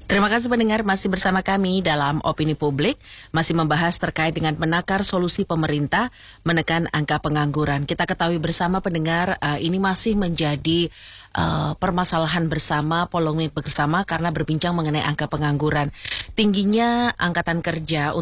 Terima kasih pendengar masih bersama kami dalam Opini Publik, masih membahas terkait dengan menakar solusi pemerintah menekan angka pengangguran. Kita ketahui bersama pendengar ini masih menjadi permasalahan bersama, polemik bersama karena berbincang mengenai angka pengangguran. Tingginya angkatan kerja